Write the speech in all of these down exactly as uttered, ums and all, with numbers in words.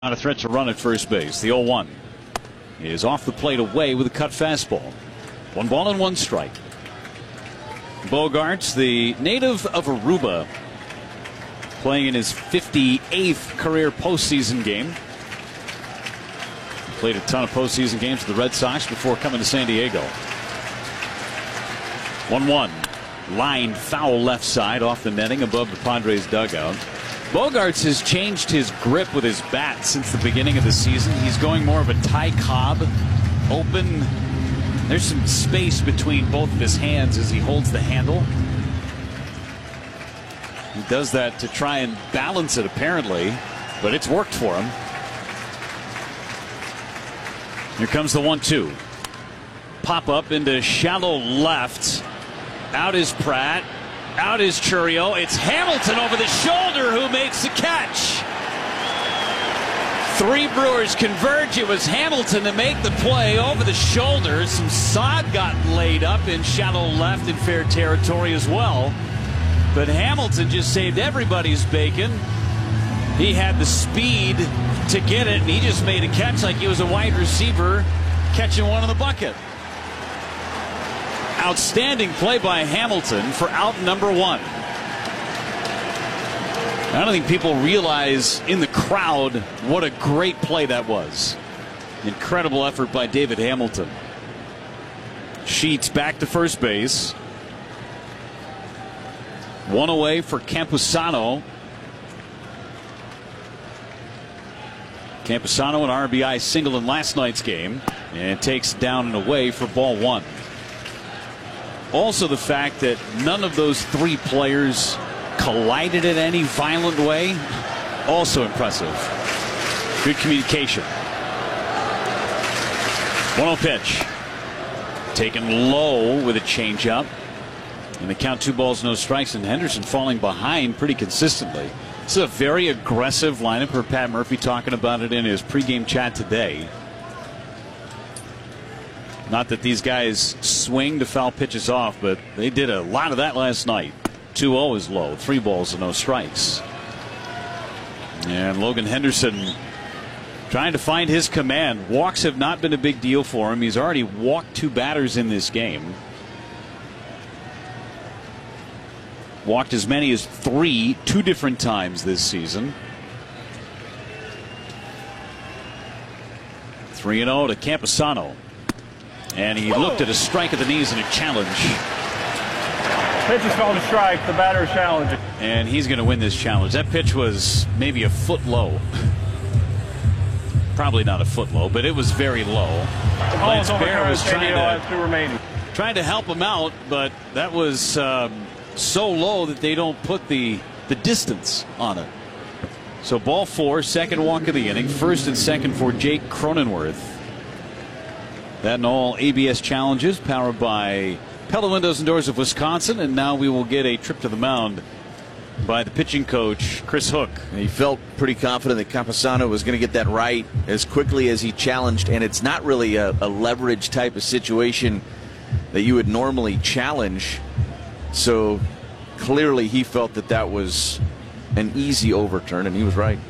Not a threat to run at first base. The oh one is off the plate away with a cut fastball. One ball and one strike. Bogaerts, the native of Aruba, playing in his fifty-eighth career postseason game. Played a ton of postseason games for the Red Sox before coming to San Diego. one one. Lined foul left side off the netting above the Padres dugout. Bogaerts has changed his grip with his bat since the beginning of the season. He's going more of a Ty Cobb, open. There's some space between both of his hands as he holds the handle. He does that to try and balance it, apparently, but it's worked for him. Here comes the one two. Pop up into shallow left. Out is Pratt. Out is Chourio. It's Hamilton over the shoulder who makes the catch. Three Brewers converge. It was Hamilton to make the play over the shoulder. Some sod got laid up in shallow left in fair territory as well. But Hamilton just saved everybody's bacon. He had the speed to get it, and he just made a catch like he was a wide receiver catching one in the bucket. Outstanding play by Hamilton for out number one. I don't think people realize in the crowd what a great play that was. Incredible effort by David Hamilton. Sheets back to first base. One away for Campusano. Campusano an R B I single in last night's game, and takes down and away for ball one. Also, the fact that none of those three players collided in any violent way, also impressive. Good communication. one oh pitch. Taken low with a changeup. And the count two balls, no strikes, and Henderson falling behind pretty consistently. This is a very aggressive lineup. For Pat Murphy talking about it in his pregame chat today. Not that these guys swing to foul pitches off, but they did a lot of that last night. two oh is low. Three balls and no strikes. And Logan Henderson trying to find his command. Walks have not been a big deal for him. He's already walked two batters in this game. Walked as many as three, two different times this season. three and oh to Campusano. And he looked at a strike at the knees and a challenge. Pitch is called a strike. The batter is challenging. And he's going to win this challenge. That pitch was maybe a foot low. Probably not a foot low, but it was very low. Lance Bear was trying to, trying to help him out, but that was um, so low that they don't put the, the distance on it. So ball four, second walk of the inning. First and second for Jake Cronenworth. That and all A B S challenges powered by Pella Windows and Doors of Wisconsin. And now we will get a trip to the mound by the pitching coach, Chris Hook. He felt pretty confident that Campusano was going to get that right as quickly as he challenged. And it's not really a, a leverage type of situation that you would normally challenge. So clearly he felt that that was an easy overturn, and he was right.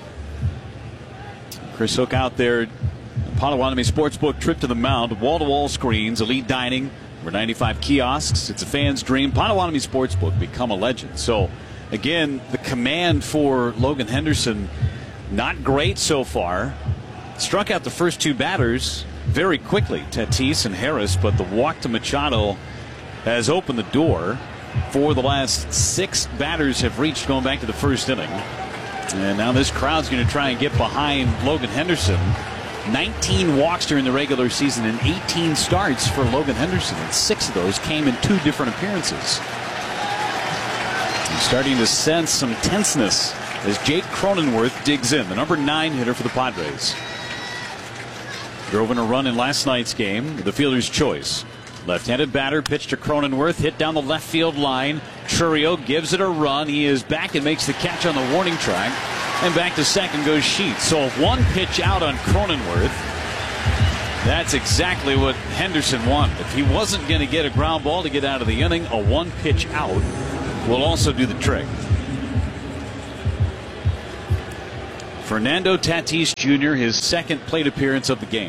Chris Hook out there. Potawatomi Sportsbook trip to the mound. Wall-to-wall screens, elite dining, over ninety-five kiosks. It's a fan's dream. Potawatomi Sportsbook, become a legend. So, again, the command for Logan Henderson, not great so far. Struck out the first two batters very quickly, Tatis and Harris, but the walk to Machado has opened the door. For the last six batters have reached going back to the first inning. And now this crowd's going to try and get behind Logan Henderson. nineteen walks during the regular season and eighteen starts for Logan Henderson, and six of those came in two different appearances. He's starting to sense some tenseness as Jake Cronenworth digs in, the number nine hitter for the Padres. Drove in a run in last night's game with the fielder's choice. Left-handed batter, pitch to Cronenworth, hit down the left field line. Chourio gives it a run. He is back and makes the catch on the warning track. And back to second goes Sheets. So one pitch out on Cronenworth. That's exactly what Henderson wanted. If he wasn't going to get a ground ball to get out of the inning, a one pitch out will also do the trick. Fernando Tatis Junior, his second plate appearance of the game.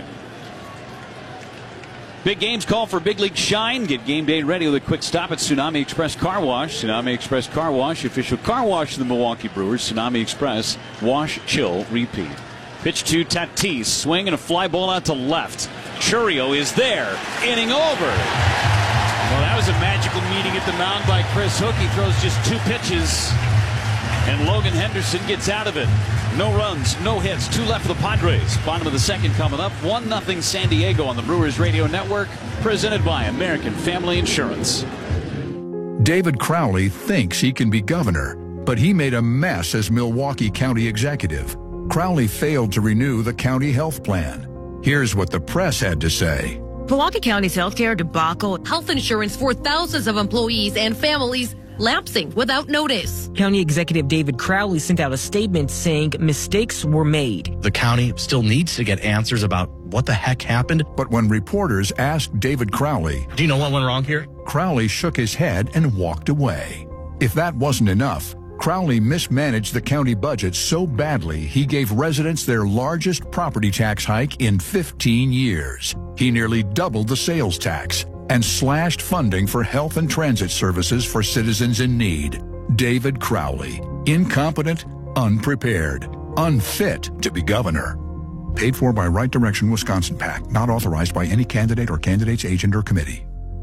Big games call for big league shine. Get game day ready with a quick stop at Tsunami Express Car Wash. Tsunami Express Car Wash, official car wash of the Milwaukee Brewers. Tsunami Express, wash, chill, repeat. Pitch to Tatis, swing and a fly ball out to left. Chourio is there, inning over. Well, that was a magical meeting at the mound by Chris Hook. He throws just two pitches, and Logan Henderson gets out of it. No runs, no hits, two left for the Padres. Bottom of the second coming up. one nothing San Diego on the Brewers Radio Network, presented by American Family Insurance. David Crowley thinks he can be governor, but he made a mess as Milwaukee County executive. Crowley failed to renew the county health plan. Here's what the press had to say. Milwaukee County's healthcare debacle, health insurance for thousands of employees and families lapsing without notice. County Executive David Crowley sent out a statement saying mistakes were made. The county still needs to get answers about what the heck happened. But when reporters asked David Crowley, do you know what went wrong here? Crowley shook his head and walked away. If that wasn't enough, Crowley mismanaged the county budget so badly he gave residents their largest property tax hike in fifteen years. He nearly doubled the sales tax and slashed funding for health and transit services for citizens in need. David Crowley, incompetent, unprepared, unfit to be governor. Paid for by Right Direction Wisconsin PAC, not authorized by any candidate or candidate's agent or committee.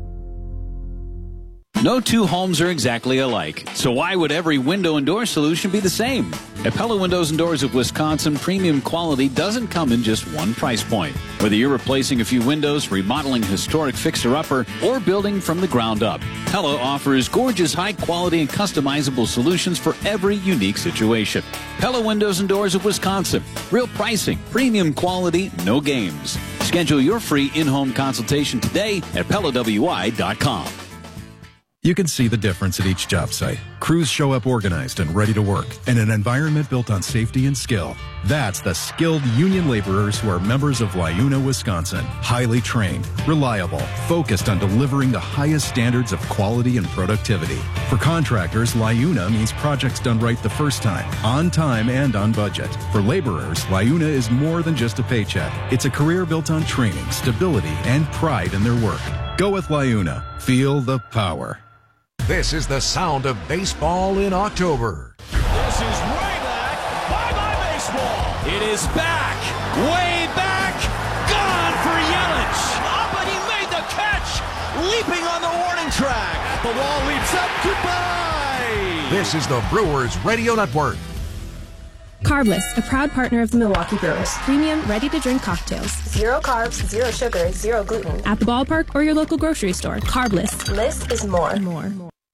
No two homes are exactly alike, so why would every window and door solution be the same? At Pella Windows and Doors of Wisconsin, premium quality doesn't come in just one price point. Whether you're replacing a few windows, remodeling a historic fixer-upper, or building from the ground up, Pella offers gorgeous, high-quality, and customizable solutions for every unique situation. Pella Windows and Doors of Wisconsin. Real pricing, premium quality, no games. Schedule your free in-home consultation today at Pella W I dot com. You can see the difference at each job site. Crews show up organized and ready to work in an environment built on safety and skill. That's the skilled union laborers who are members of LiUNA, Wisconsin. Highly trained, reliable, focused on delivering the highest standards of quality and productivity. For contractors, LiUNA means projects done right the first time, on time and on budget. For laborers, LiUNA is more than just a paycheck. It's a career built on training, stability, and pride in their work. Go with LiUNA. Feel the power. This is the sound of baseball in October. This is way back. Bye-bye baseball. It is back. Way back. Gone for Yelich. Oh, but he made the catch. Leaping on the warning track. The wall leaps up. Goodbye. This is the Brewers Radio Network. Carbless, a proud partner of the Milwaukee Brewers. Premium, ready-to-drink cocktails. Zero carbs, zero sugar, zero gluten. At the ballpark or your local grocery store. Carbless. Less is more. More.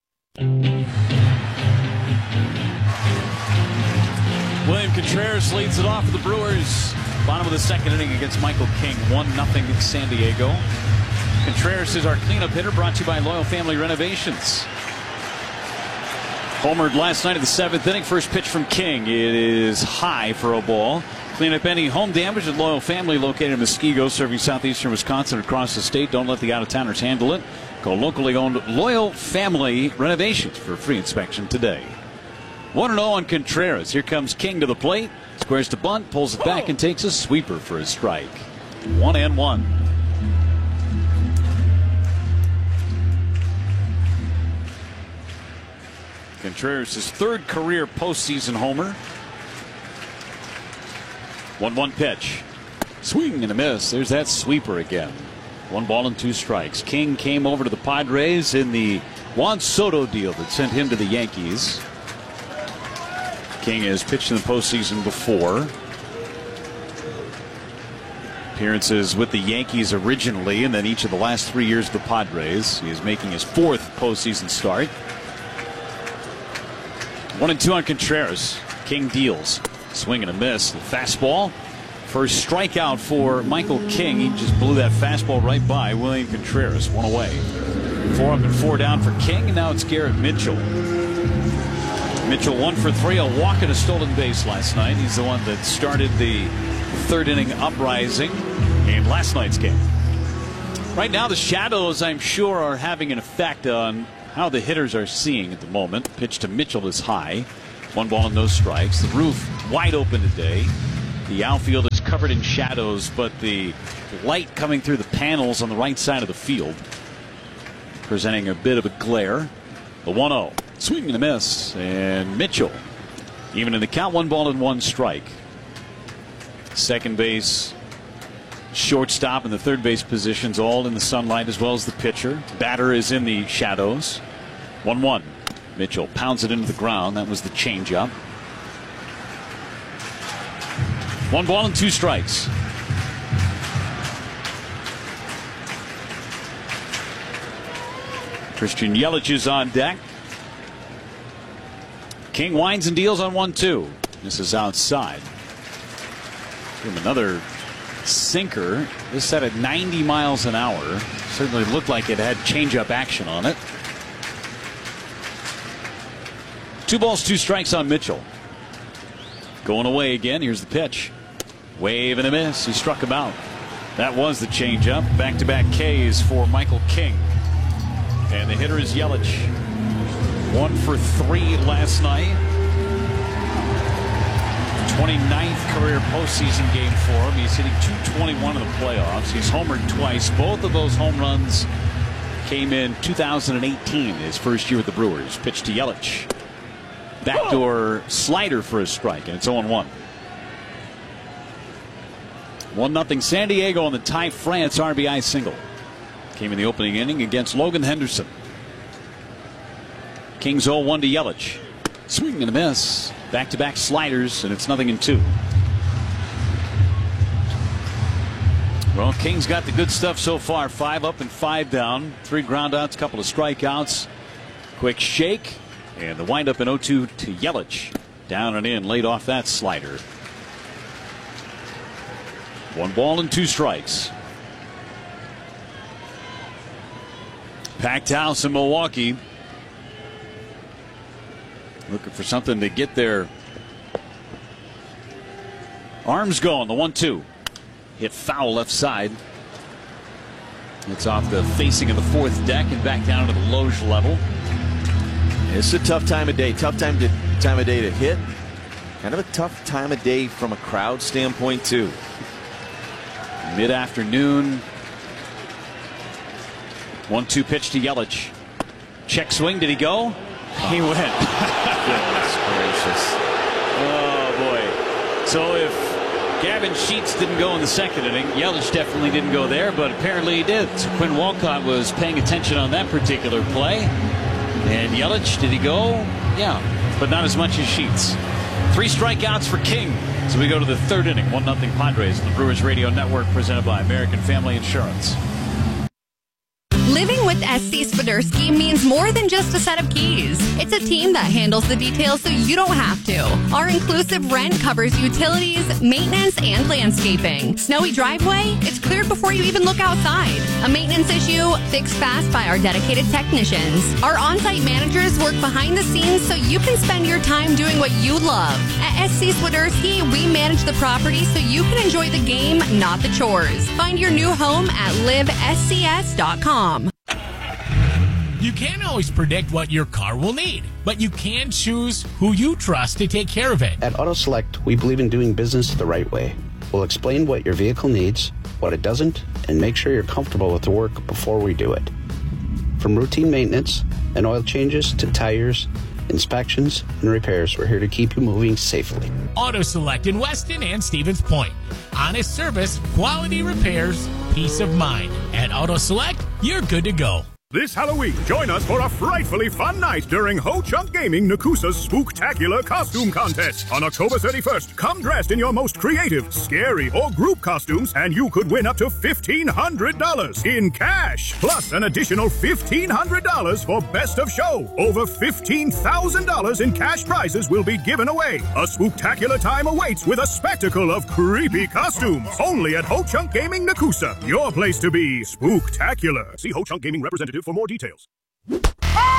William Contreras leads it off for the Brewers. Bottom of the second inning against Michael King. one nothing San Diego. Contreras is our cleanup hitter, brought to you by Loyal Family Renovations. Homered last night of the seventh inning. First pitch from King. It is high for a ball. Clean up any home damage at Loyal Family, located in Muskego, serving southeastern Wisconsin across the state. Don't let the out-of-towners handle it. Call locally owned Loyal Family Renovations for free inspection today. one and oh on Contreras. Here comes King to the plate. Squares to bunt, pulls it back, and takes a sweeper for a strike. One and one. Contreras' third career postseason homer. one one pitch. Swing and a miss. There's that sweeper again. One ball and two strikes. King came over to the Padres in the Juan Soto deal that sent him to the Yankees. King has pitched in the postseason before. Appearances with the Yankees originally, and then each of the last three years of the Padres. He is making his fourth postseason start. One and two on Contreras. King deals. Swing and a miss. The fastball. First strikeout for Michael King. He just blew that fastball right by William Contreras. One away. Four up and four down for King, and now it's Garrett Mitchell. Mitchell one for three. A walk and a stolen base last night. He's the one that started the third inning uprising in last night's game. Right now the shadows, I'm sure, are having an effect on how the hitters are seeing at the moment. Pitch to Mitchell is high. One ball and no strikes. The roof wide open today. The outfield is covered in shadows, but the light coming through the panels on the right side of the field presenting a bit of a glare. The one oh. Swing and a miss. And Mitchell, even in the count, one ball and one strike. Second base, shortstop, and the third base positions all in the sunlight, as well as the pitcher. Batter is in the shadows. one one. Mitchell pounds it into the ground. That was the changeup. One ball and two strikes. Christian Yelich is on deck. King winds and deals on one two. This is outside. Give him another sinker. This set at ninety miles an hour. Certainly looked like it had changeup action on it. Two balls, two strikes on Mitchell. Going away again. Here's the pitch. Wave and a miss. He struck him out. That was the changeup. Back-to-back Ks for Michael King. And the hitter is Yelich. One for three last night. twenty-ninth career postseason game for him. He's hitting two twenty-one in the playoffs. He's homered twice. Both of those home runs came in two thousand eighteen, his first year with the Brewers. Pitch to Yelich. Backdoor slider for a strike, and it's oh one. one nothing San Diego on the Ty France R B I single. Came in the opening inning against Logan Henderson. Kings oh one to Yelich. Swing and a miss. Back-to-back sliders, and it's nothing in two. Well, Kings got the good stuff so far. Five up and five down. Three groundouts, couple of strikeouts. Quick shake, and the windup in oh two to Yelich. Down and in, laid off that slider. One ball and two strikes. Packed house in Milwaukee. Looking for something to get their arms going. The one two. Hit foul left side. It's off the facing of the fourth deck and back down to the loge level. It's a tough time of day. Tough time to time of day to hit. Kind of a tough time of day from a crowd standpoint too. Mid-afternoon. one two pitch to Yelich. Check swing. Did he go? He went. Goodness gracious. Oh, boy. So if Gavin Sheets didn't go in the second inning, Yelich definitely didn't go there, but apparently he did. So Quinn Walcott was paying attention on that particular play. And Yelich, did he go? Yeah, but not as much as Sheets. Three strikeouts for King. So we go to the third inning. one nothing Padres on the Brewers Radio Network, presented by American Family Insurance. Living with S C Swiderski means more than just a set of keys. It's a team that handles the details so you don't have to. Our inclusive rent covers utilities, maintenance, and landscaping. Snowy driveway? It's cleared before you even look outside. A maintenance issue? Fixed fast by our dedicated technicians. Our on-site managers work behind the scenes so you can spend your time doing what you love. At S C Swiderski, we manage the property so you can enjoy the game, not the chores. Find your new home at live S C S dot com. You can't always predict what your car will need, but you can choose who you trust to take care of it. At Auto Select, we believe in doing business the right way. We'll explain what your vehicle needs, what it doesn't, and make sure you're comfortable with the work before we do it. From routine maintenance and oil changes to tires, inspections, and repairs, we're here to keep you moving safely. Auto Select in Weston and Stevens Point. Honest service, quality repairs, peace of mind. At Auto Select, you're good to go. This Halloween, join us for a frightfully fun night during Ho Chunk Gaming Nakusa's Spooktacular Costume Contest. On October thirty-first, come dressed in your most creative, scary, or group costumes, and you could win up to fifteen hundred dollars in cash, plus an additional fifteen hundred dollars for Best of Show. Over fifteen thousand dollars in cash prizes will be given away. A spooktacular time awaits with a spectacle of creepy costumes. Only at Ho Chunk Gaming Nakusa. Your place to be spooktacular. See Ho Chunk Gaming representative for more details. Ah!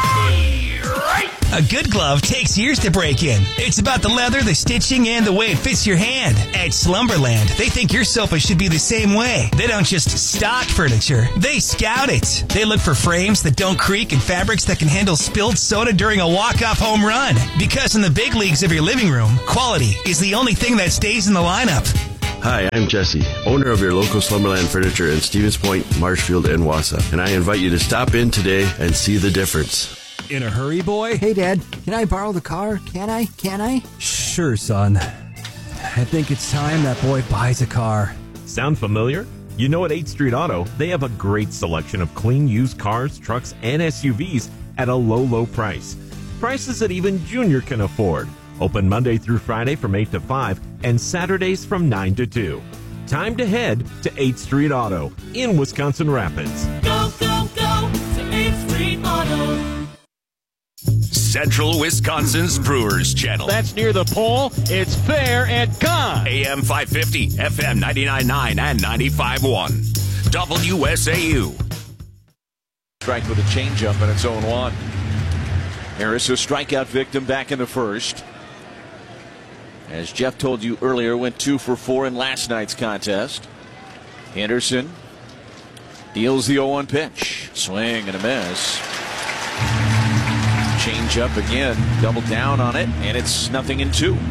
A good glove takes years to break in. It's about the leather, the stitching, and the way it fits your hand. At Slumberland, they think your sofa should be the same way. They don't just stock furniture, they scout it. They look for frames that don't creak and fabrics that can handle spilled soda during a walk-off home run. Because in the big leagues of your living room, quality is the only thing that stays in the lineup. Hi, I'm Jesse, owner of your local Slumberland Furniture in Stevens Point, Marshfield, and Wausau. And I invite you to stop in today and see the difference. In a hurry, boy? Hey, Dad, can I borrow the car? Can I? Can I? Sure, son. I think it's time that boy buys a car. Sound familiar? You know, at eighth Street Auto, they have a great selection of clean used cars, trucks, and S U Vs at a low, low price. Prices that even Junior can afford. Open Monday through Friday from eight to five and Saturdays from nine to two. Time to head to eighth Street Auto in Wisconsin Rapids. Go, go, go to eighth Street Auto. Central Wisconsin's Brewers Channel. That's near the pole. It's fair and gone. A M five fifty, F M ninety-nine point nine and ninety-five point one. W S A U. Strike with a changeup, and it's oh one. Harris, a strikeout victim back in the first. As Jeff told you earlier, went two for four in last night's contest. Henderson deals the oh one pitch. Swing and a miss. Change up again, double down on it, and it's nothing in two.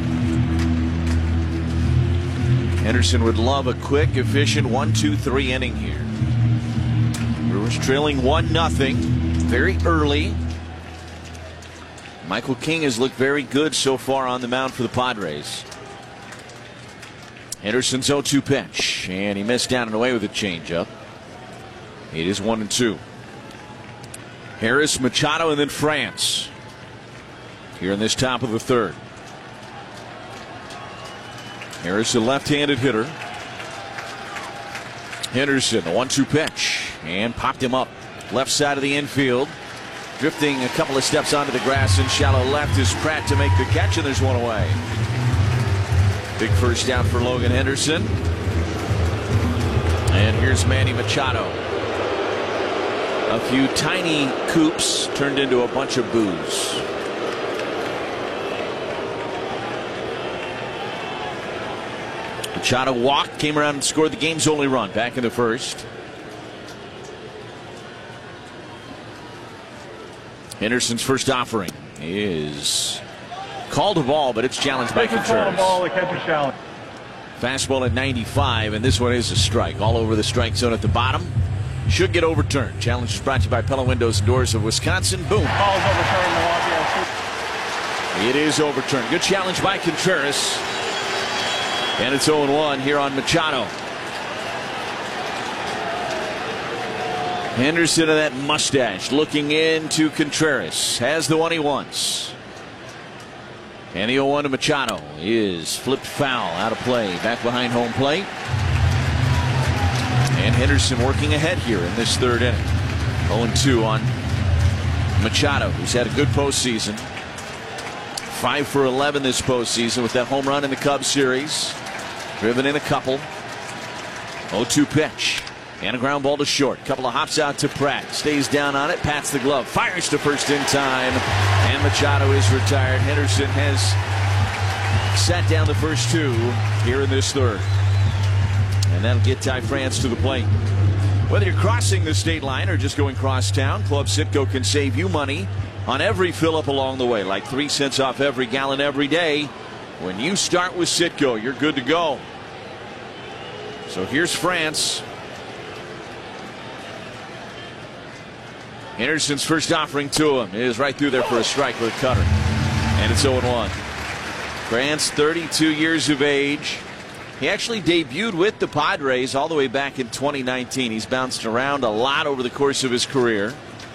Henderson would love a quick, efficient one two three inning here. Brewers trailing one nothing very early. Michael King has looked very good so far on the mound for the Padres. Henderson's oh two pitch, and he missed down and away with a changeup. It is one and two. Harris, Machado, and then France here in this top of the third. Harris, a left-handed hitter. Henderson, a one two pitch, and popped him up left side of the infield. Drifting a couple of steps onto the grass in shallow left is Pratt to make the catch, and there's one away. Big first down for Logan Henderson. And here's Manny Machado. A few tiny coops turned into a bunch of boos. Machado walked, came around and scored the game's only run back in the first. Henderson's first offering is called a ball, but it's challenged by Contreras. Ball, the catcher challenge. Fastball at ninety-five, and this one is a strike. All over the strike zone at the bottom. Should get overturned. Challenge is brought to you by Pella Windows and Doors of Wisconsin. Boom. Ball's overturned, Milwaukee. It is overturned. Good challenge by Contreras. And it's oh one here on Machado. Henderson of that mustache looking into Contreras. Has the one he wants. And the oh one to Machado is flipped foul out of play. Back behind home plate. And Henderson working ahead here in this third inning. oh two on Machado, who's had a good postseason. five for eleven this postseason with that home run in the Cubs series. Driven in a couple. oh two pitch. And a ground ball to short. Couple of hops out to Pratt. Stays down on it. Pats the glove. Fires to first in time. And Machado is retired. Henderson has sat down the first two here in this third. And that'll get Ty France to the plate. Whether you're crossing the state line or just going cross town, Club Citgo can save you money on every fill up along the way. Like three cents off every gallon every day. When you start with Citgo, you're good to go. So here's France. Henderson's first offering to him is right through there for a strike with a cutter. And it's oh one. France, thirty-two years of age. He actually debuted with the Padres all the way back in twenty nineteen. He's bounced around a lot over the course of his career.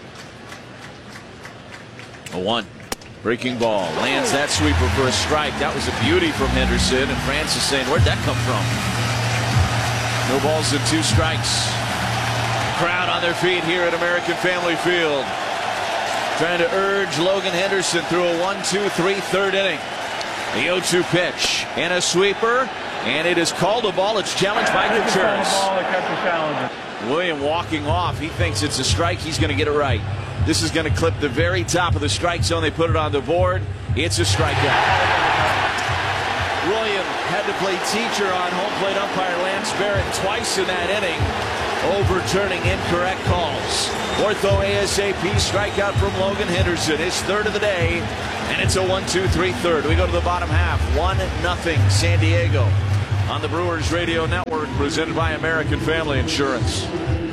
oh one. Breaking ball. Lands that sweeper for a strike. That was a beauty from Henderson. And France is saying, where'd that come from? No balls and two strikes. Crowd on their feet here at American Family Field. Trying to urge Logan Henderson through a one two three third inning. The oh two pitch. And a sweeper. And it is called a ball. It's challenged by Contreras. Ball, the catcher challenge. William walking off. He thinks it's a strike. He's going to get it right. This is going to clip the very top of the strike zone. They put it on the board. It's a strikeout. William had to play teacher on home plate umpire Lance Barrett twice in that inning, overturning incorrect calls. Ortho ASAP strikeout from Logan Henderson, his third of the day, and it's a one two three third. We go to the bottom half, one nothing San Diego on the Brewers Radio Network, presented by American Family Insurance.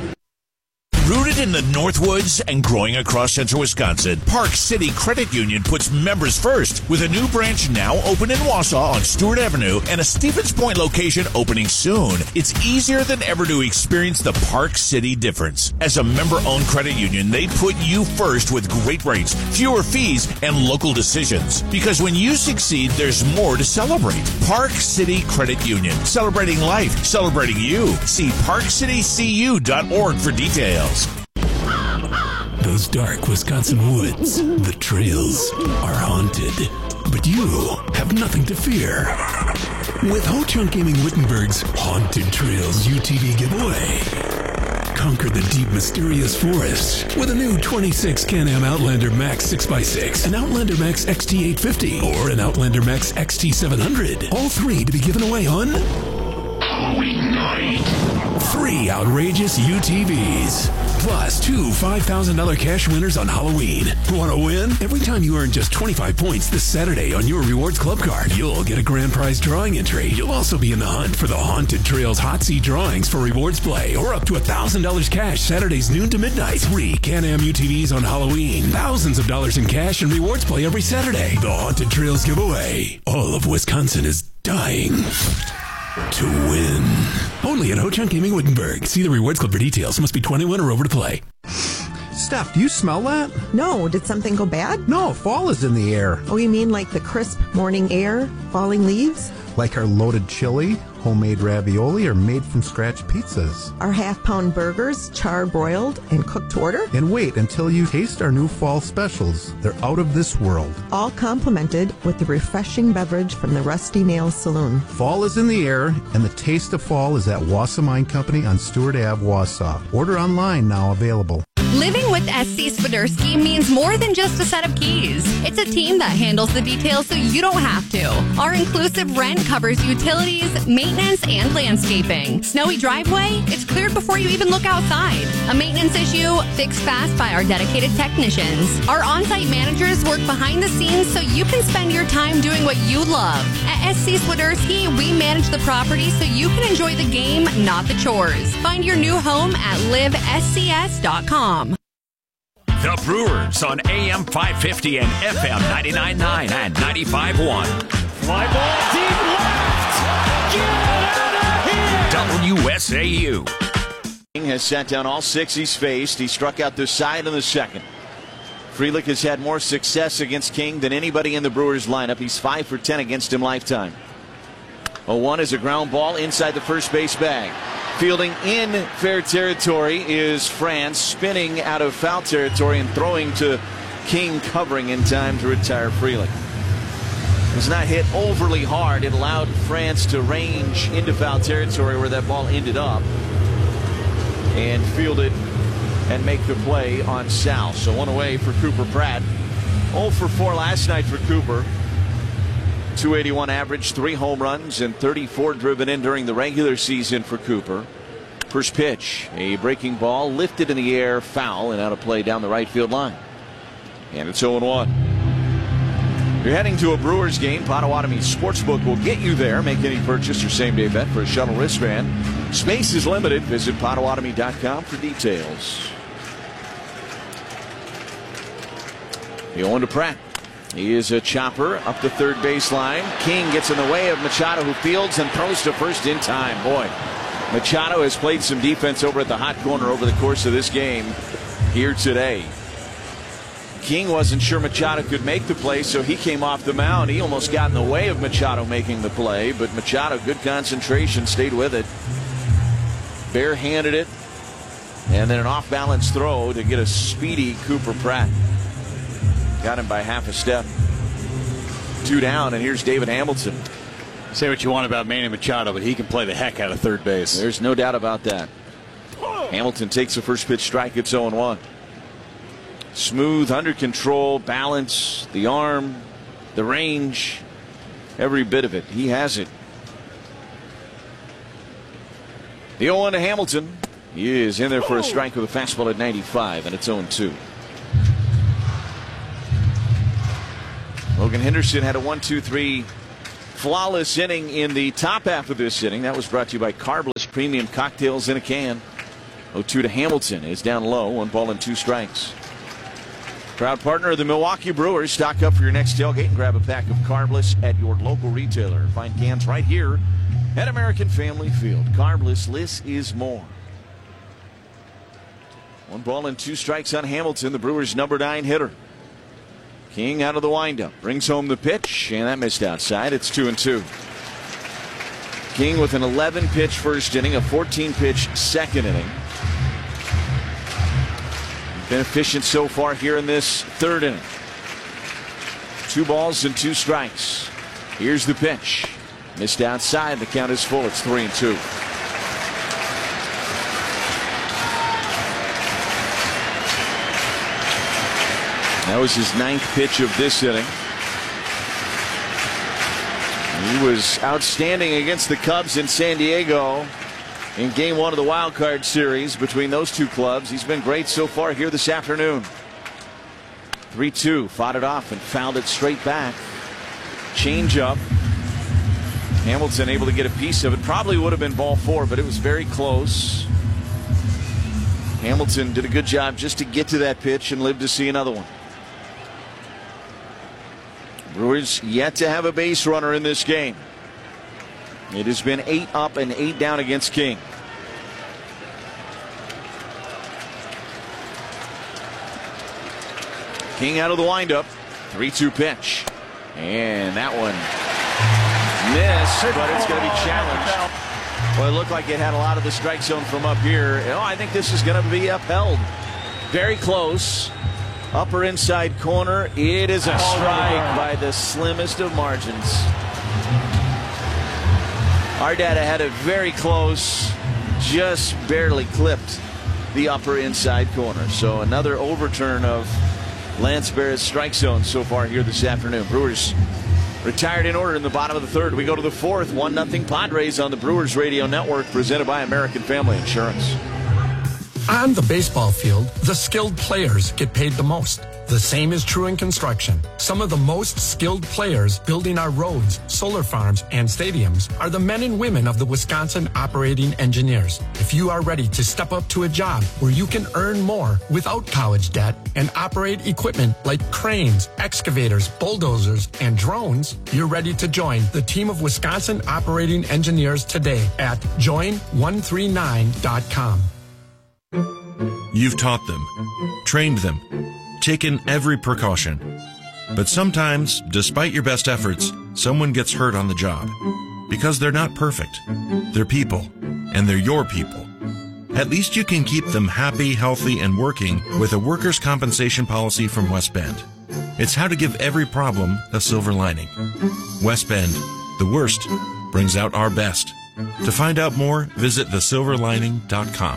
Rooted in the Northwoods and growing across central Wisconsin, Park City Credit Union puts members first with a new branch now open in Wausau on Stewart Avenue and a Stevens Point location opening soon. It's easier than ever to experience the Park City difference. As a member-owned credit union, they put you first with great rates, fewer fees, and local decisions. Because when you succeed, there's more to celebrate. Park City Credit Union, celebrating life, celebrating you. See park city c u dot org for details. Those dark Wisconsin woods, the trails, are haunted. But you have nothing to fear. With Ho Chunk Gaming Wittenberg's Haunted Trails U T V giveaway. Conquer the deep, mysterious forests with a new twenty-six Can-Am Outlander Max six by six, an Outlander Max X T eight fifty, or an Outlander Max X T seven hundred. All three to be given away on Halloween night. Three outrageous U T Vs. Plus two five thousand dollars cash winners on Halloween. Want to win? Every time you earn just twenty-five points this Saturday on your Rewards Club card, you'll get a grand prize drawing entry. You'll also be in the hunt for the Haunted Trails Hot Seat drawings for rewards play, or up to one thousand dollars cash Saturdays noon to midnight. Three Can-Am U T Vs on Halloween. Thousands of dollars in cash and rewards play every Saturday. The Haunted Trails giveaway. All of Wisconsin is dying to win. Only at Ho Chunk Gaming Wittenberg. See the Rewards Club for details. Must be twenty-one or over to play. Steph, do you smell that? No. Did something go bad? No, fall is in the air. Oh, you mean like the crisp morning air, falling leaves? Like our loaded chili, homemade ravioli, or made-from-scratch pizzas. Our half-pound burgers, char-broiled and cooked to order? And wait until you taste our new fall specials. They're out of this world. All complemented with the refreshing beverage from the Rusty Nail Saloon. Fall is in the air, and the taste of fall is at Wausau Mine Company on Stewart Avenue, Wausau. Order online now available. Living with S C Swiderski means more than just a set of keys. It's a team that handles the details so you don't have to. Our inclusive rent covers utilities, maintenance, and landscaping. Snowy driveway? It's cleared before you even look outside. A maintenance issue? Fixed fast by our dedicated technicians. Our on-site managers work behind the scenes so you can spend your time doing what you love. At S C Swiderski, we manage the property so you can enjoy the game, not the chores. Find your new home at live s c s dot com. The Brewers on A M five fifty and F M ninety-nine point nine and ninety-five point one. Fly ball deep left. Get out of here. W S A U. King has sat down all six he's faced. He struck out the side in the second. Frelick has had more success against King than anybody in the Brewers lineup. He's five for ten against him lifetime. oh one is a ground ball inside the first base bag. Fielding in fair territory is France, spinning out of foul territory and throwing to King, covering in time to retire Frelick. It was not hit overly hard. It allowed France to range into foul territory where that ball ended up and field it and make the play on Sal. So one away for Cooper Pratt. oh for four last night for Cooper. two eighty-one average, three home runs, and thirty-four driven in during the regular season for Cooper. First pitch, a breaking ball lifted in the air, foul, and out of play down the right field line. And it's oh one. You're heading to a Brewers game. Potawatomi Sportsbook will get you there. Make any purchase or same-day bet for a shuttle wristband. Space is limited. Visit Potawatomi dot com for details. The oh one to Pratt. He is a chopper up the third baseline. King gets in the way of Machado, who fields and throws to first in time. Boy, Machado has played some defense over at the hot corner over the course of this game here today. King wasn't sure Machado could make the play, so he came off the mound. He almost got in the way of Machado making the play, but Machado, good concentration, stayed with it. Barehanded it, and then an off-balance throw to get a speedy Cooper Pratt. Got him by half a step. Two down, and here's David Hamilton. Say what you want about Manny Machado, but he can play the heck out of third base. There's no doubt about that. Hamilton takes the first pitch strike. It's oh and one. Smooth, under control, balance, the arm, the range, every bit of it. He has it. The oh one to Hamilton. He is in there for a strike with a fastball at ninety-five, and it's oh and two. Logan Henderson had a one two three flawless inning in the top half of this inning. That was brought to you by Carbliss Premium Cocktails in a Can. oh two to Hamilton is down low. One ball and two strikes. Proud partner of the Milwaukee Brewers. Stock up for your next tailgate and grab a pack of Carbliss at your local retailer. Find cans right here at American Family Field. Carbliss, less is more. One ball and two strikes on Hamilton, the Brewers' number nine hitter. King out of the windup, brings home the pitch, and that missed outside. It's two and two. King with an eleven pitch first inning, a fourteen pitch second inning. Been efficient so far here in this third inning. Two balls and two strikes. Here's the pitch. Missed outside. The count is full. It's three and two. That was his ninth pitch of this inning. He was outstanding against the Cubs in San Diego in game one of the wild card series between those two clubs. He's been great so far here this afternoon. three two, fought it off and fouled it straight back. Change up. Hamilton able to get a piece of it. Probably would have been ball four, but it was very close. Hamilton did a good job just to get to that pitch and live to see another one. Brewers yet to have a base runner in this game. It has been eight up and eight down against King. King out of the windup. three two pitch. And that one missed, but it's going to be challenged. Well, it looked like it had a lot of the strike zone from up here. Oh, I think this is going to be upheld. Very close. Upper inside corner. It is a strike by the slimmest of margins. Our data had it very close, just barely clipped the upper inside corner. So another overturn of Lance Barrett's strike zone so far here this afternoon. Brewers retired in order in the bottom of the third. We go to the fourth. one nothing Padres on the Brewers Radio Network, presented by American Family Insurance. On the baseball field, the skilled players get paid the most. The same is true in construction. Some of the most skilled players building our roads, solar farms, and stadiums are the men and women of the Wisconsin Operating Engineers. If you are ready to step up to a job where you can earn more without college debt and operate equipment like cranes, excavators, bulldozers, and drones, you're ready to join the team of Wisconsin Operating Engineers today at join one three nine dot com. You've taught them, trained them, taken every precaution. But sometimes, despite your best efforts, someone gets hurt on the job. Because they're not perfect. They're people, and they're your people. At least you can keep them happy, healthy, and working with a workers' compensation policy from West Bend. It's how to give every problem a silver lining. West Bend, the worst brings out our best. To find out more, visit the silver lining dot com.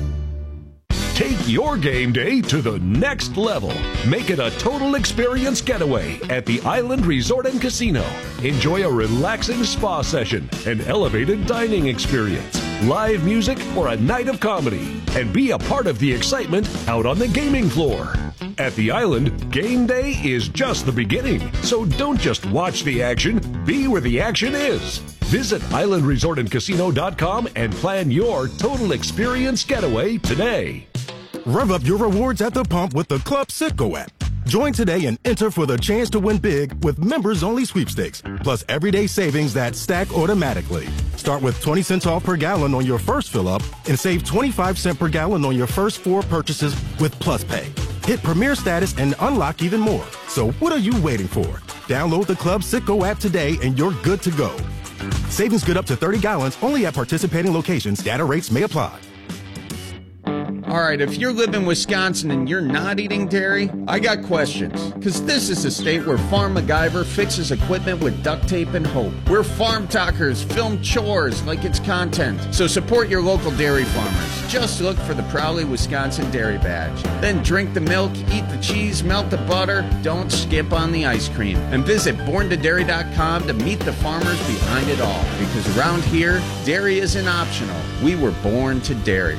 Take your game day to the next level. Make it a total experience getaway at the Island Resort and Casino. Enjoy a relaxing spa session, an elevated dining experience, live music, or a night of comedy. And be a part of the excitement out on the gaming floor. At the Island, game day is just the beginning. So don't just watch the action, be where the action is. Visit island resort and casino dot com and plan your total experience getaway today. Rev up your rewards at the pump with the Club Citgo app. Join today and enter for the chance to win big with members-only sweepstakes, plus everyday savings that stack automatically. Start with twenty cents off per gallon on your first fill-up and save twenty-five cents per gallon on your first four purchases with Plus Pay. Hit Premier status and unlock even more. So what are you waiting for? Download the Club Citgo app today and you're good to go. Savings good up to thirty gallons only at participating locations. Data rates may apply. All right, if you live in Wisconsin and you're not eating dairy, I got questions. Because this is a state where Farm MacGyver fixes equipment with duct tape and hope. Where farm talkers film chores like it's content. So support your local dairy farmers. Just look for the Proudly Wisconsin Dairy Badge. Then drink the milk, eat the cheese, melt the butter. Don't skip on the ice cream. And visit born to dairy dot com to meet the farmers behind it all. Because around here, dairy isn't optional. We were born to dairy.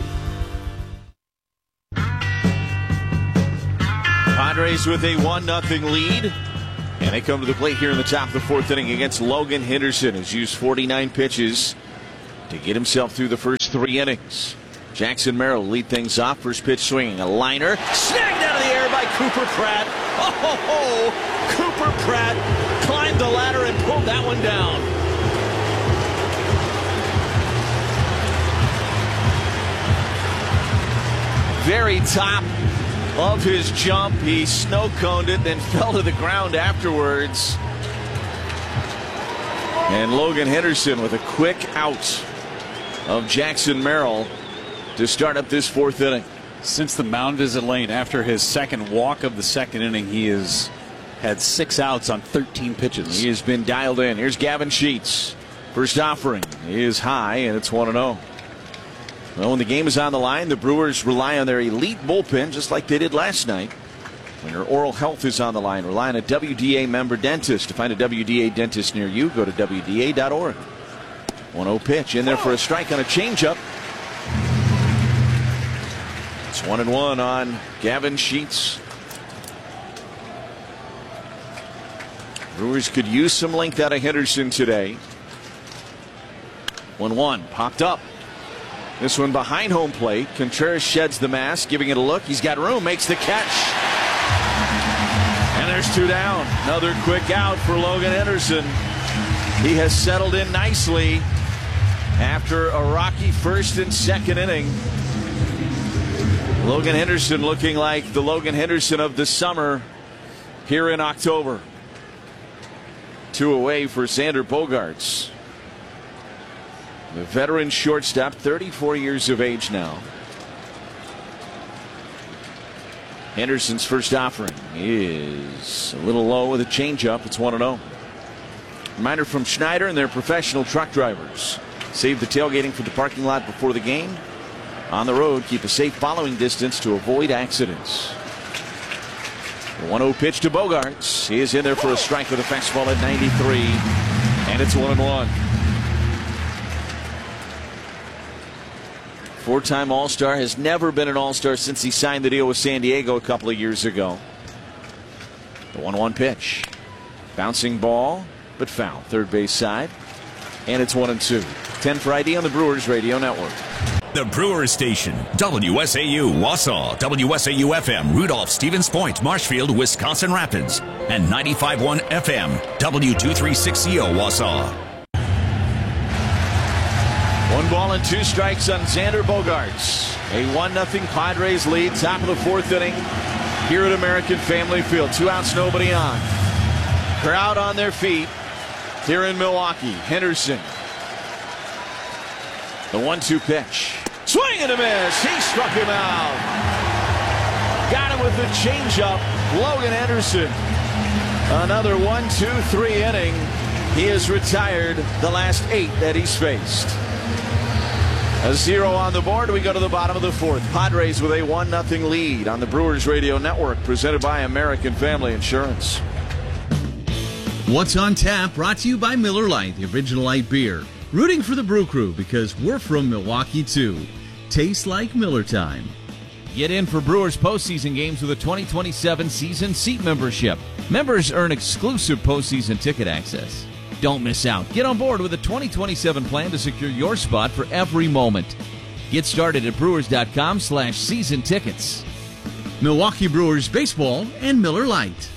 Padres with a one nothing lead. And they come to the plate here in the top of the fourth inning against Logan Henderson, who's used forty-nine pitches to get himself through the first three innings. Jackson Merrill lead things off. First pitch swinging. A liner. Snagged out of the air by Cooper Pratt. Oh, ho, ho. Cooper Pratt climbed the ladder and pulled that one down. Very top of his jump. He snow-coned it, then fell to the ground afterwards. And Logan Henderson with a quick out of Jackson Merrill to start up this fourth inning. Since the mound visit lane after his second walk of the second inning, he has had six outs on thirteen pitches. He has been dialed in. Here's Gavin Sheets. First offering is high, and it's one and oh. Well, when the game is on the line, the Brewers rely on their elite bullpen just like they did last night. When your oral health is on the line, rely on a W D A member dentist. To find a W D A dentist near you, go to W D A dot org. one oh pitch in there for a strike on a changeup. It's one and one on Gavin Sheets. Brewers could use some length out of Henderson today. one one popped up. This one behind home plate. Contreras sheds the mask, giving it a look. He's got room, makes the catch. And there's two down. Another quick out for Logan Henderson. He has settled in nicely after a rocky first and second inning. Logan Henderson looking like the Logan Henderson of the summer here in October. Two away for Xander Bogaerts. The veteran shortstop, thirty-four years of age now. Henderson's first offering is a little low with a changeup. It's one and oh. Reminder from Schneider and their professional truck drivers. Save the tailgating for the parking lot before the game. On the road, keep a safe following distance to avoid accidents. The one oh pitch to Bogaerts. He is in there for a strike with a fastball at ninety-three. And it's one and one. Four-time All-Star, has never been an All-Star since he signed the deal with San Diego a couple of years ago. The one one pitch. Bouncing ball, but foul. Third base side. And it's one and two. ten for I D on the Brewers Radio Network. The Brewers Station, W S A U Wausau, W S A U F M Rudolph, Stevens Point, Marshfield, Wisconsin Rapids, and ninety-five point one F M W two thirty-six C O Wausau. One ball and two strikes on Xander Bogaerts. A one nothing Padres lead, top of the fourth inning here at American Family Field. Two outs, nobody on. Crowd on their feet here in Milwaukee. Henderson. The one two pitch. Swing and a miss. He struck him out. Got him with the changeup. Logan Henderson. Another one two three inning. He has retired the last eight that he's faced. A zero on the board. We go to the bottom of the fourth. Padres with a one nothing lead on the Brewers Radio Network, presented by American Family Insurance. What's on Tap, brought to you by Miller Lite, the original light beer. Rooting for the Brew Crew because we're from Milwaukee too. Tastes like Miller time. Get in for Brewers postseason games with a twenty twenty-seven season seat membership. Members earn exclusive postseason ticket access. Don't miss out. Get on board with a twenty twenty-seven plan to secure your spot for every moment. Get started at brewers.com slash season tickets. Milwaukee Brewers baseball and Miller Lite.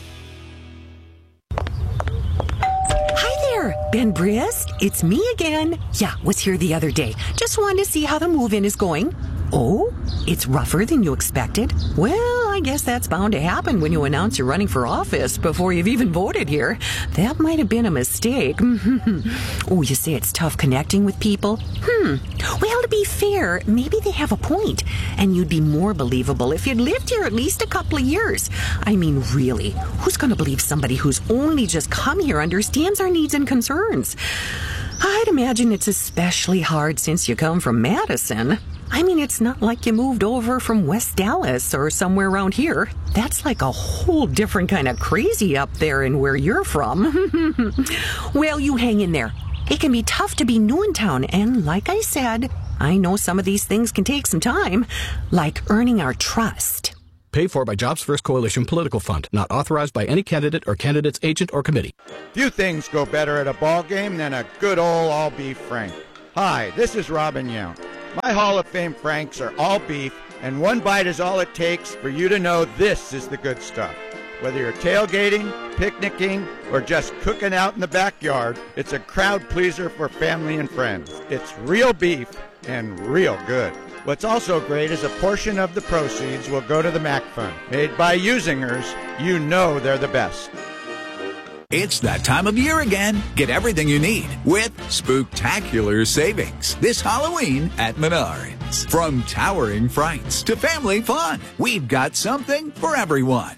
Hi there, Ben Brist. It's me again. Yeah, was here the other day. Just wanted to see how the move-in is going. Oh, it's rougher than you expected? Well, I I guess that's bound to happen when you announce you're running for office before you've even voted here. That might have been a mistake. Oh, you say it's tough connecting with people? Hmm. Well, to be fair, maybe they have a point, and you'd be more believable if you'd lived here at least a couple of years. I mean, really, who's going to believe somebody who's only just come here understands our needs and concerns? I'd imagine it's especially hard since you come from Madison. I mean, it's not like you moved over from West Dallas or somewhere around here. That's like a whole different kind of crazy up there in where you're from. Well, you hang in there. It can be tough to be new in town, and like I said, I know some of these things can take some time, like earning our trust. Paid for by Jobs First Coalition Political Fund. Not authorized by any candidate or candidate's agent or committee. Few things go better at a ball game than a good old all-beef Frank. Hi, this is Robin Yount. My Hall of Fame Franks are all beef, and one bite is all it takes for you to know this is the good stuff. Whether you're tailgating, picnicking, or just cooking out in the backyard, it's a crowd pleaser for family and friends. It's real beef and real good. What's also great is a portion of the proceeds will go to the Mac Fund. Made by Usingers, you know they're the best. It's that time of year again. Get everything you need with spooktacular savings this Halloween at Menards. From towering frights to family fun, we've got something for everyone.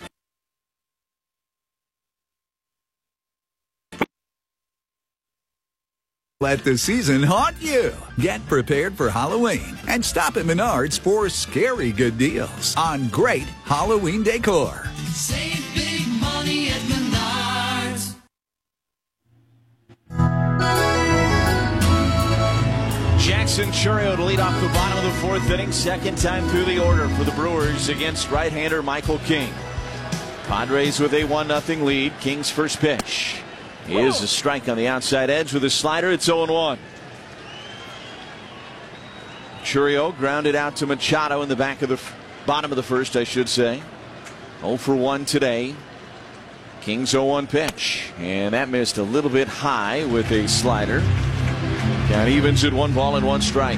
Let the season haunt you. Get prepared for Halloween and stop at Menards for scary good deals on great Halloween decor. Save big money at Menards. Jackson Chourio to lead off the bottom of the fourth inning. Second time through the order for the Brewers against right-hander Michael King. Padres with a one nothing lead. King's first pitch is a strike on the outside edge with a slider. It's oh one. Chourio grounded out to Machado in the back of the bottom of the first, I should say. oh for one today. King's oh one pitch, and that missed a little bit high with a slider. Count evens at one ball and one strike.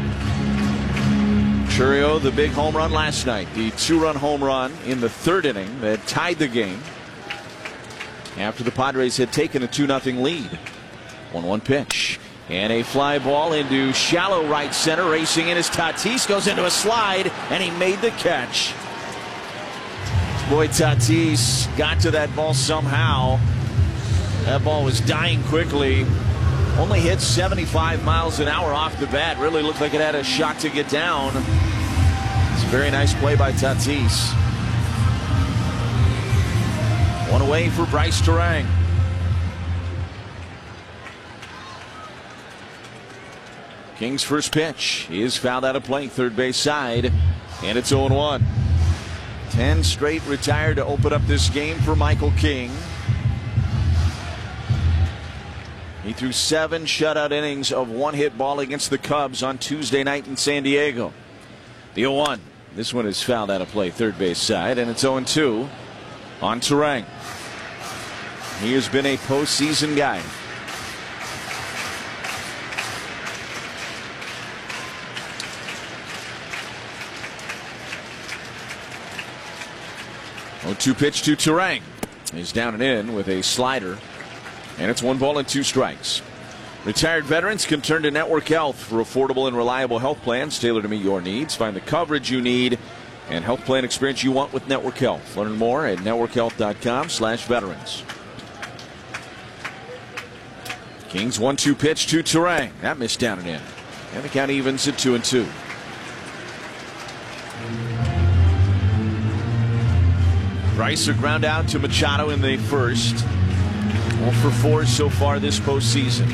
Chourio, the big home run last night, the two-run home run in the third inning that tied the game after the Padres had taken a two nothing lead. one one pitch. And a fly ball into shallow right center. Racing in as Tatis goes into a slide, and he made the catch. Boy, Tatis got to that ball somehow. That ball was dying quickly. Only hit seventy-five miles an hour off the bat. Really looked like it had a shot to get down. It's a very nice play by Tatis. One away for Bryce Turang. King's first pitch is fouled out of play, third base side, and it's oh one. Ten straight retired to open up this game for Michael King. He threw seven shutout innings of one-hit ball against the Cubs on Tuesday night in San Diego. The oh one. This one is fouled out of play, third base side, and it's oh two on Turang. He has been a postseason guy. oh two pitch to Turang. He's down and in with a slider. And it's one ball and two strikes. Retired veterans can turn to Network Health for affordable and reliable health plans tailored to meet your needs. Find the coverage you need and health plan experience you want with Network Health. Learn more at network health dot com slash veterans. King's one two pitch to Turang. That missed down and in. And the count evens at two and two. Bryce a ground out to Machado in the first. oh for four so far this postseason.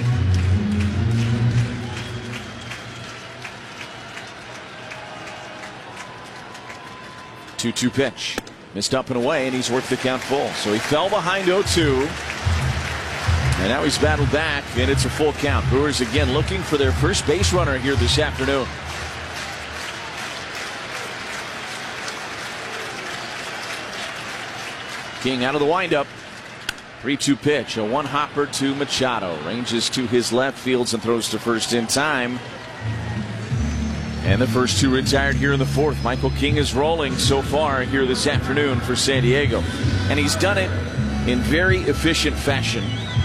two two pitch. Missed up and away, and he's worked the count full. So he fell behind oh two. And now he's battled back, and it's a full count. Brewers again looking for their first base runner here this afternoon. King out of the windup. three two pitch. A one hopper to Machado. Ranges to his left, fields and throws to first in time. And the first two retired here in the fourth. Michael King is rolling so far here this afternoon for San Diego. And he's done it in very efficient fashion.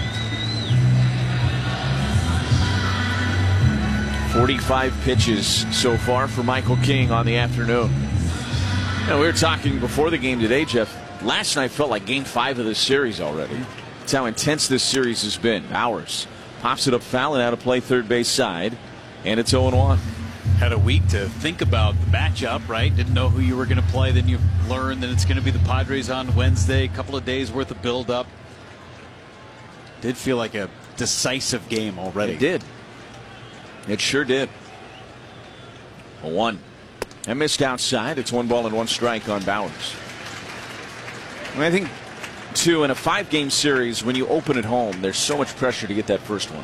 forty-five pitches so far for Michael King on the afternoon. You know, we were talking before the game today, Jeff. Last night felt like game five of this series already. That's how intense this series has been. Bowers pops it up foul and out of play third base side. And it's oh and one. Had a week to think about the matchup, right? Didn't know who you were going to play. Then you learned that it's going to be the Padres on Wednesday. A couple of days worth of build-up. Did feel like a decisive game already. It did. It sure did. A one. And missed outside. It's one ball and one strike on Bowers. And I think, too, in a five-game series, when you open at home, there's so much pressure to get that first one.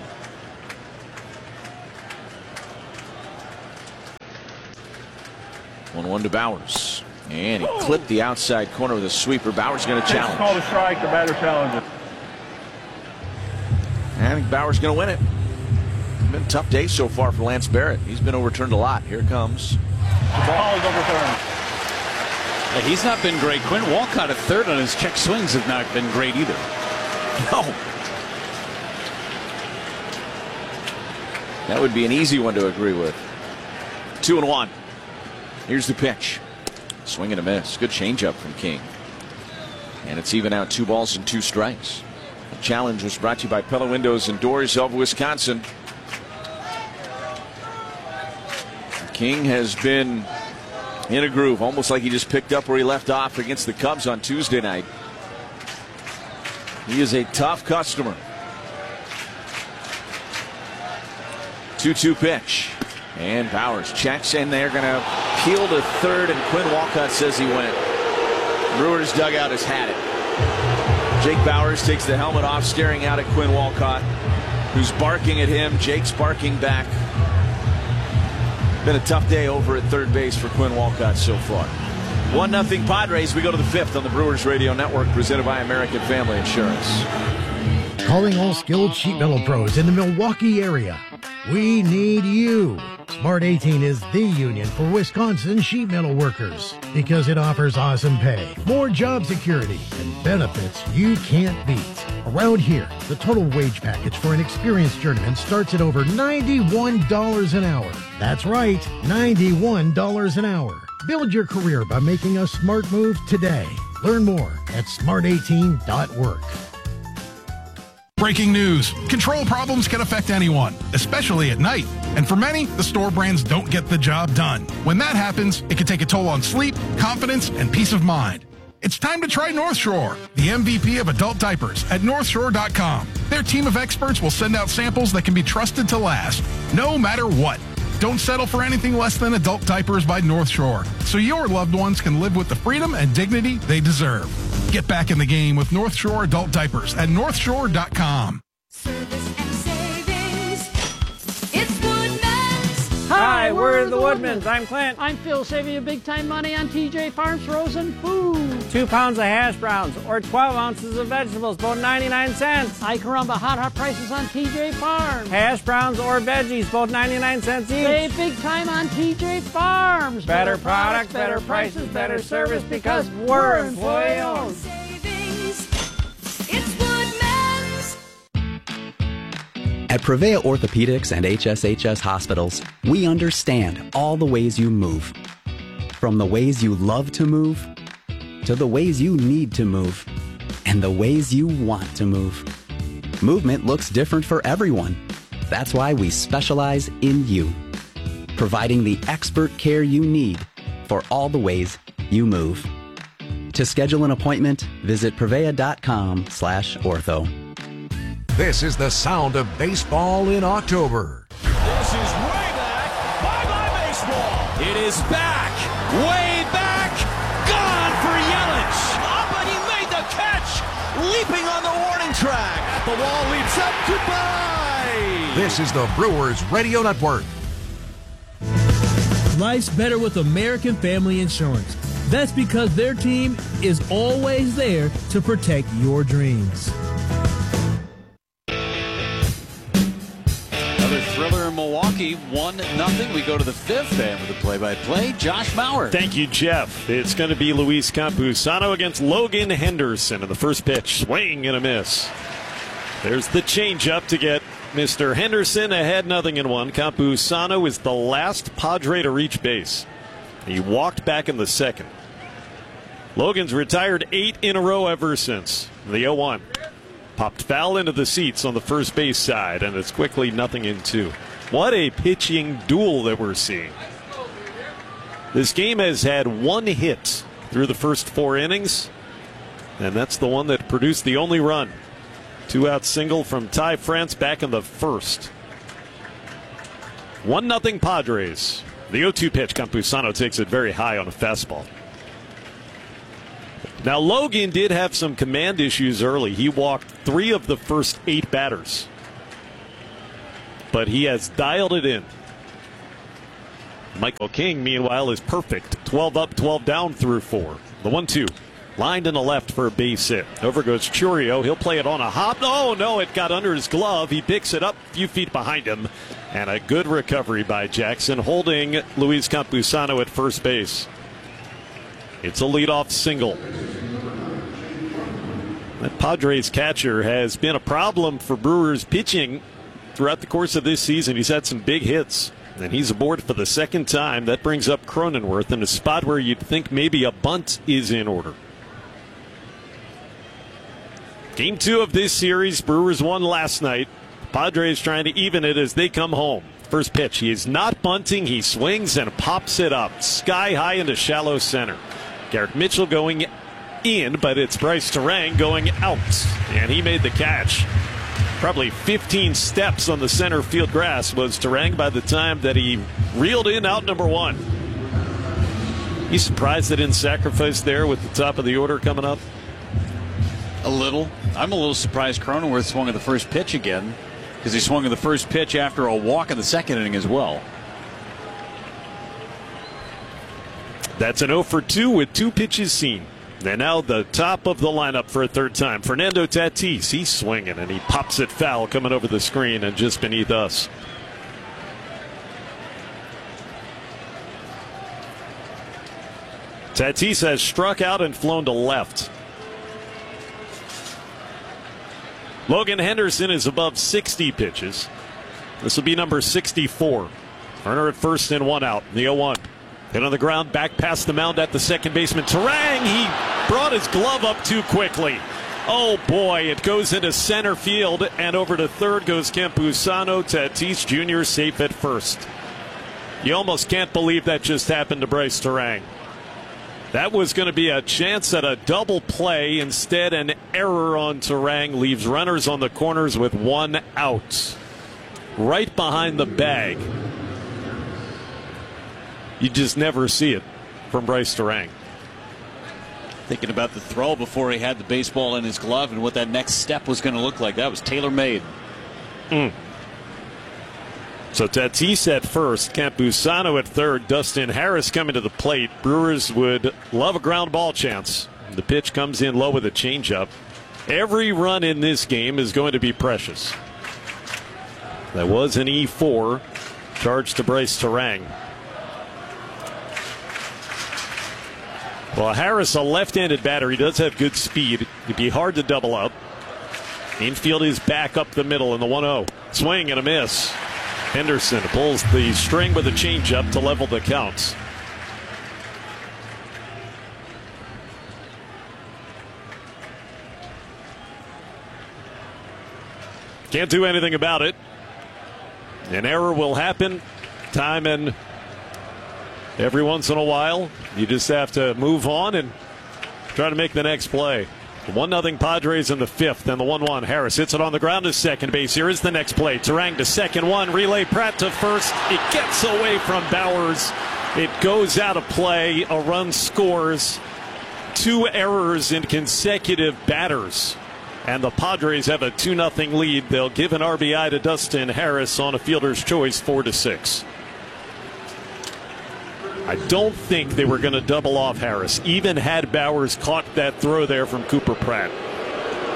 one one to Bowers. And he clipped the outside corner with a sweeper. Bowers going to challenge. Call the strike. The batter challenges. I think Bauer's going to win it. It's been a tough day so far for Lance Barrett. He's been overturned a lot. Here it comes. The ball is overturned. Yeah, he's not been great. Quinn Walcott at third on his check swings have not been great either. No. That would be an easy one to agree with. Two and one. Here's the pitch. Swing and a miss. Good changeup from King. And it's even out two balls and two strikes. The challenge was brought to you by Pella Windows and Doors of Wisconsin. King has been in a groove, almost like he just picked up where he left off against the Cubs on Tuesday night. He is a tough customer. two two pitch. And Bowers checks, and they're going to peel to third, and Quinn Walcott says he went. Brewers dugout has had it. Jake Bowers takes the helmet off, staring out at Quinn Walcott, who's barking at him. Jake's barking back. Been a tough day over at third base for Quinn Walcott so far. one nothing Padres. We go to the fifth on the Brewers Radio Network, presented by American Family Insurance. Calling all skilled sheet metal pros in the Milwaukee area. We need you. Smart eighteen is the union for Wisconsin sheet metal workers because it offers awesome pay, more job security, and benefits you can't beat. Around here, the total wage package for an experienced journeyman starts at over ninety-one dollars an hour. That's right, ninety-one dollars an hour. Build your career by making a smart move today. Learn more at smart eighteen dot work. Breaking news. Control problems can affect anyone, especially at night. And for many, the store brands don't get the job done. When that happens, it can take a toll on sleep, confidence, and peace of mind. It's time to try North Shore, the M V P of adult diapers at north shore dot com. Their team of experts will send out samples that can be trusted to last, no matter what. Don't settle for anything less than adult diapers by North Shore, so your loved ones can live with the freedom and dignity they deserve. Get back in the game with North Shore adult diapers at north shore dot com. Hi, we're the Woodmans. I'm Clint. I'm Phil, saving you big time money on T J Farms frozen food. Two pounds of hash browns or twelve ounces of vegetables, both ninety-nine cents. Ay caramba, hot, hot prices on T J Farms. Hash browns or veggies, both ninety-nine cents each. Save big time on T J Farms. Better, better product, better prices, better service because we're employee owned. At Prevea Orthopedics and H S H S Hospitals, we understand all the ways you move. From the ways you love to move, to the ways you need to move, and the ways you want to move. Movement looks different for everyone. That's why we specialize in you, providing the expert care you need for all the ways you move. To schedule an appointment, visit prevea dot com slash ortho. This is the sound of baseball in October. This is way back. Bye-bye baseball. It is back. Way back. Gone for Yelich. Up and he made the catch. Leaping on the warning track. At the wall, leaps up. Goodbye. This is the Brewers Radio Network. Life's better with American Family Insurance. That's because their team is always there to protect your dreams. Another thriller in Milwaukee. Milwaukee, one nothing. We go to the fifth, and with the play-by-play, Josh Maurer. Thank you, Jeff. It's going to be Luis Campusano against Logan Henderson in the first pitch. Swing and a miss. There's the changeup to get Mister Henderson ahead, nothing in one. Campusano is the last Padre to reach base. He walked back in the second. Logan's retired eight in a row ever since. The oh one. Popped foul into the seats on the first base side, and it's quickly nothing in two. What a pitching duel that we're seeing. This game has had one hit through the first four innings, and that's the one that produced the only run. Two-out single from Ty France back in the first. one nothing Padres. The oh two pitch, Campusano takes it very high on a fastball. Now, Logan did have some command issues early. He walked three of the first eight batters. But he has dialed it in. Michael King, meanwhile, is perfect. twelve up, twelve down through four. The one two. Lined in the left for a base hit. Over goes Churio. He'll play it on a hop. Oh, no, it got under his glove. He picks it up a few feet behind him. And a good recovery by Jackson, holding Luis Campusano at first base. It's a leadoff single. That Padres catcher has been a problem for Brewers pitching throughout the course of this season. He's had some big hits, and he's aboard for the second time. That brings up Cronenworth in a spot where you'd think maybe a bunt is in order. Game two of this series, Brewers won last night. Padres trying to even it as they come home. First pitch, he is not bunting. He swings and pops it up sky high into shallow center. Garrett Mitchell going in, but it's Bryce Turang going out, and he made the catch. Probably fifteen steps on the center field grass was Turang by the time that he reeled in out number one. You surprised they didn't sacrifice there with the top of the order coming up? A little. I'm a little surprised Cronenworth swung at the first pitch again, because he swung at the first pitch after a walk in the second inning as well. That's an oh for two with two pitches seen. And now the top of the lineup for a third time. Fernando Tatis, he's swinging, and he pops it foul coming over the screen and just beneath us. Tatis has struck out and flown to left. Logan Henderson is above sixty pitches. This will be number sixty-four. Turner at first and one out. The oh one. Hit on the ground, back past the mound at the second baseman. Turang, he brought his glove up too quickly. Oh boy, it goes into center field, and over to third goes Campusano. Tatis Junior safe at first. You almost can't believe that just happened to Bryce Turang. That was going to be a chance at a double play. Instead, an error on Turang leaves runners on the corners with one out. Right behind the bag. You just never see it from Bryce Turang. Thinking about the throw before he had the baseball in his glove and what that next step was going to look like. That was tailor-made. Mm. So Tatis at first, Campusano at third, Dustin Harris coming to the plate. Brewers would love a ground ball chance. The pitch comes in low with a changeup. Every run in this game is going to be precious. That was an E four charged to Bryce Turang. Well, Harris, a left-handed batter, he does have good speed. It'd be hard to double up. Infield is back up the middle in the one oh. Swing and a miss. Henderson pulls the string with a changeup to level the counts. Can't do anything about it. An error will happen time and every once in a while. You just have to move on and try to make the next play. one nothing Padres in the fifth, and the one one. Harris hits it on the ground to second base. Here is the next play. Turang to second, one. Relay Pratt to first. It gets away from Bowers. It goes out of play. A run scores. Two errors in consecutive batters. And the Padres have a two nothing lead. They'll give an R B I to Dustin Harris on a fielder's choice, four to six. I don't think they were going to double off Harris, even had Bowers caught that throw there from Cooper Pratt.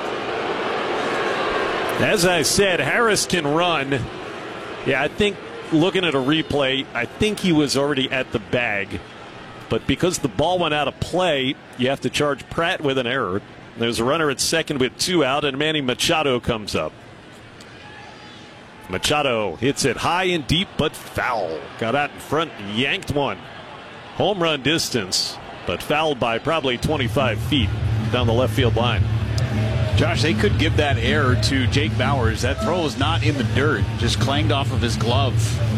As I said, Harris can run. Yeah, I think looking at a replay, I think he was already at the bag. But because the ball went out of play, you have to charge Pratt with an error. There's a runner at second with two out, and Manny Machado comes up. Machado hits it high and deep, but foul. Got out in front and yanked one. Home run distance, but fouled by probably twenty-five feet down the left field line. Josh, they could give that error to Jake Bauers. That throw is not in the dirt, just clanged off of his glove.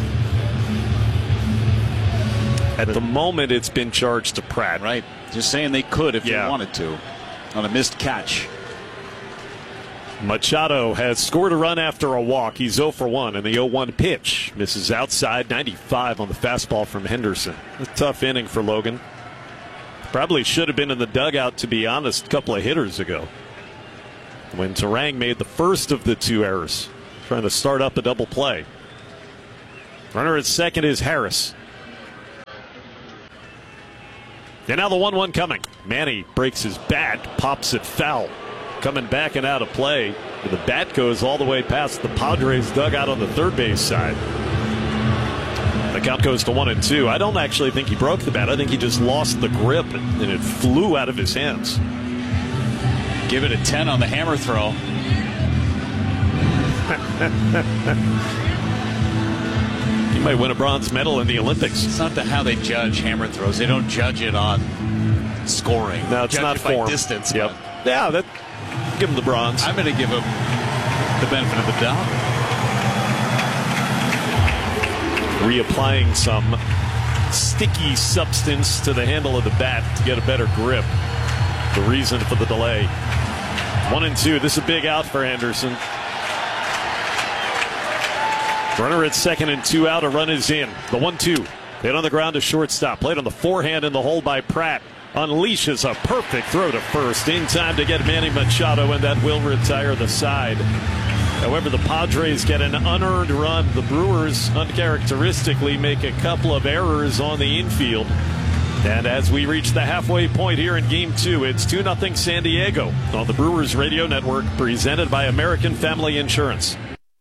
At the moment, it's been charged to Pratt. Right. Just saying they could if yeah. they wanted to on a missed catch. Machado has scored a run after a walk. He's oh for one, and the oh one pitch misses outside. ninety-five on the fastball from Henderson. A tough inning for Logan. Probably should have been in the dugout, to be honest, a couple of hitters ago, when Turang made the first of the two errors, trying to start up a double play. Runner at second is Harris. And now the one one coming. Manny breaks his bat, pops it foul. Coming back and out of play. The bat goes all the way past the Padres dugout on the third base side. The count goes to one and two. I don't actually think he broke the bat. I think he just lost the grip and it flew out of his hands. Give it a ten on the hammer throw. He might win a bronze medal in the Olympics. It's not the how they judge hammer throws. They don't judge it on scoring. No, it's judge not it by form. Distance. Yep. Yeah, that. Give him the bronze. I'm going to give him the benefit of the doubt. Reapplying some sticky substance to the handle of the bat to get a better grip. The reason for the delay. One and two. This is a big out for Anderson. Runner at second and two out. A run is in. The one two. Hit on the ground to shortstop. Played on the forehand in the hole by Pratt. Unleashes a perfect throw to first in time to get Manny Machado, and that will retire the side. However, the Padres get an unearned run. The Brewers uncharacteristically make a couple of errors on the infield. And as we reach the halfway point here in Game two, it's two nothing San Diego on the Brewers Radio Network, presented by American Family Insurance.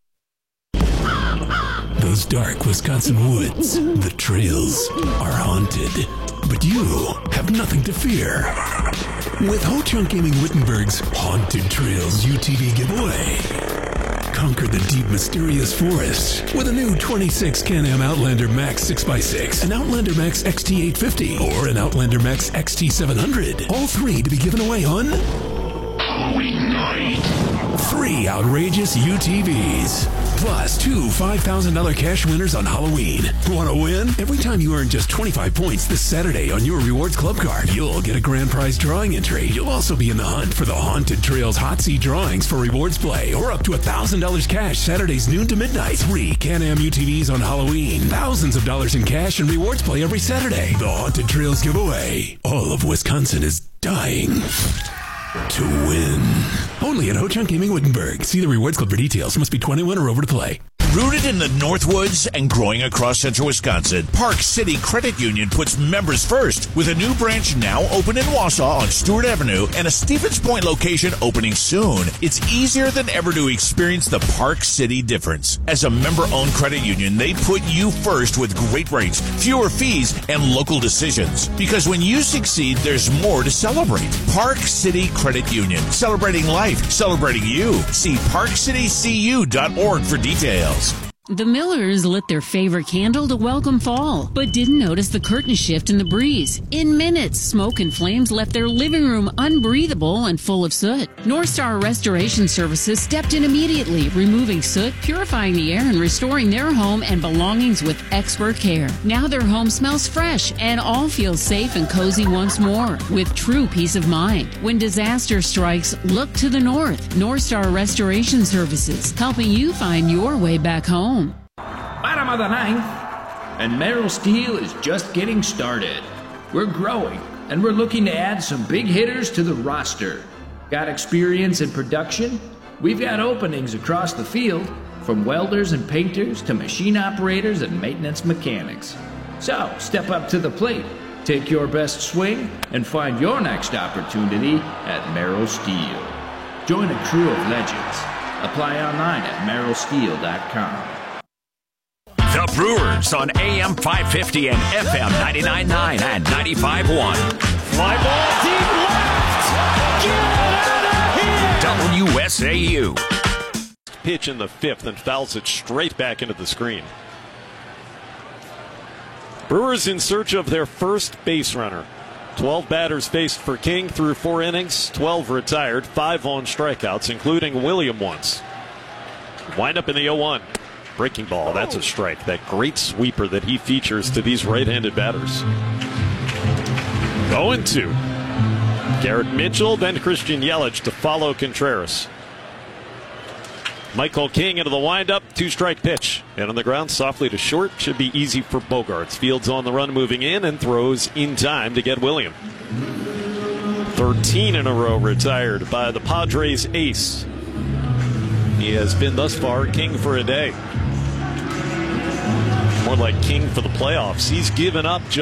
Those dark Wisconsin woods, the trails, are haunted. But you have nothing to fear. With Ho-Chunk Gaming Wittenberg's Haunted Trails U T V giveaway. Conquer the deep, mysterious forests with a new twenty-six Can-Am Outlander Max six by six, an Outlander Max X T eight fifty, or an Outlander Max X T seven hundred. All three to be given away on Halloween night. Three outrageous U T Vs. Plus two five thousand dollars cash winners on Halloween. Want to win? Every time you earn just twenty-five points this Saturday on your Rewards Club card, you'll get a grand prize drawing entry. You'll also be in the hunt for the Haunted Trails Hot Seat drawings for Rewards Play, or up to one thousand dollars cash Saturdays noon to midnight. Three Can-Am U T Vs on Halloween. Thousands of dollars in cash and Rewards Play every Saturday. The Haunted Trails giveaway. All of Wisconsin is dying to win. Only at Ho-Chunk Gaming Wittenberg. See the Rewards Club for details. Must be twenty-one or over to play. Rooted in the Northwoods and growing across central Wisconsin, Park City Credit Union puts members first with a new branch now open in Wausau on Stewart Avenue and a Stevens Point location opening soon. It's easier than ever to experience the Park City difference. As a member-owned credit union, they put you first with great rates, fewer fees, and local decisions. Because when you succeed, there's more to celebrate. Park City Credit Union, celebrating life, celebrating you. See park city c u dot org for details. The Millers lit their favorite candle to welcome fall, but didn't notice the curtain shift in the breeze. In minutes, smoke and flames left their living room unbreathable and full of soot. North Star Restoration Services stepped in immediately, removing soot, purifying the air, and restoring their home and belongings with expert care. Now their home smells fresh, and all feel safe and cozy once more, with true peace of mind. When disaster strikes, look to the north. North Star Restoration Services, helping you find your way back home. Bottom of the ninth, and Merrill Steel is just getting started. We're growing, and we're looking to add some big hitters to the roster. Got experience in production? We've got openings across the field, from welders and painters to machine operators and maintenance mechanics. So, step up to the plate, take your best swing, and find your next opportunity at Merrill Steel. Join a crew of legends. Apply online at merrill steel dot com. The Brewers on A M five fifty and F M ninety-nine point nine and ninety-five point one. Fly ball deep left. Get out of here. W S A U. Pitch in the fifth and fouls it straight back into the screen. Brewers in search of their first base runner. twelve batters faced for King through four innings, twelve retired, five on strikeouts, including William once. Wind up in the oh one. Breaking ball, that's a strike. That great sweeper that he features to these right-handed batters. oh and two. Garrett Mitchell, then Christian Yelich to follow Contreras. Michael King into the windup, two-strike pitch. And on the ground, softly to short, should be easy for Bogarts. Fields on the run moving in and throws in time to get William. thirteen in a row retired by the Padres ace. He has been thus far King for a day. More like King for the playoffs. He's given up just